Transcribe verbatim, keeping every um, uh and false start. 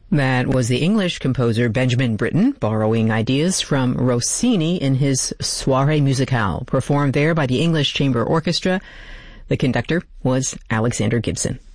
That was the English composer Benjamin Britten, borrowing ideas from Rossini in his Soirée Musicale, performed there by the English Chamber Orchestra. The conductor was Alexander Gibson.